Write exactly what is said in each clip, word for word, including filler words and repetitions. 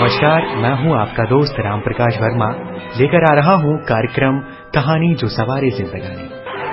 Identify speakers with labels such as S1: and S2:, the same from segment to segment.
S1: नमस्कार, मैं हूं आपका दोस्त राम प्रकाश वर्मा, लेकर आ रहा हूं कार्यक्रम कहानी जो सवारे जिंदगानी।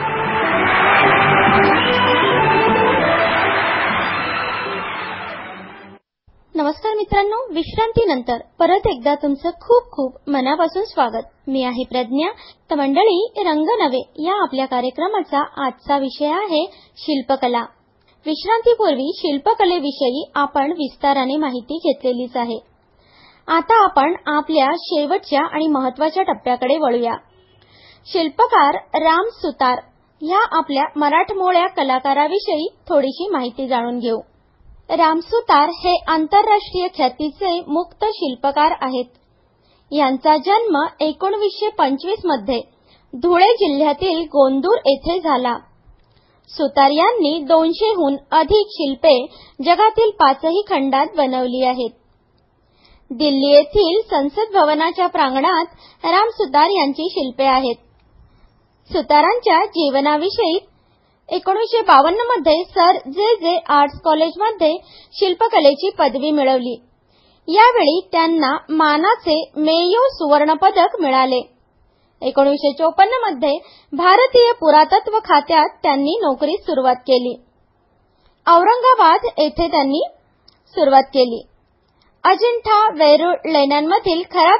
S2: नमस्कार मित्रांनो, विश्रांतीनंतर परत एकदा तुमचं खूप खूप मनापासून स्वागत। मी आहे प्रज्ञा। तर मंडळी, रंग नवे या आपल्या कार्यक्रमाचा आजचा विषय आहे शिल्पकला। विश्रांतीपूर्वी शिल्पकलेविषयी आपण विस्ताराने माहिती घेतलेलीच आहे। आता आपण आपल्या शेवटच्या आणि महत्त्वाच्या टप्प्याकडे वळूया। शिल्पकार राम सुतार या आपल्या मराठमोळ्या कलाकाराविषयी थोडीशी माहिती जाणून घेऊ। राम सुतार हे आंतरराष्ट्रीय ख्यातीचे मुक्त शिल्पकार आहेत। यांचा जन्म एकोणीसशे पंचवीस मध्ये धुळे जिल्ह्यातील गोंदूर येथे झाला। सुतार यांनी दोनशेहून अधिक शिल्पे जगातील पाचही खंडात बनवली आहेत। दिल्ली येथील संसद भवनाच्या प्रांगणात राम सुतार यांची शिल्पे आहेत। सुतारांच्या जीवनाविषयी एकोणीसशे बावन्न मध्ये सर जे जे आर्ट्स कॉलेजमध्ये शिल्पकलेची पदवी मिळवली। यावेळी त्यांना मानाचे मेयो सुवर्ण पदक मिळाले। एकोणीसशे चोपन्न मध्ये भारतीय पुरातत्व खात्यात त्यांनी नोकरीस सुरुवात केली। औरंगाबाद येथे त्यांनी सुरुवात केली। अजिंठा वेरूळ लेण्यांमधील खराब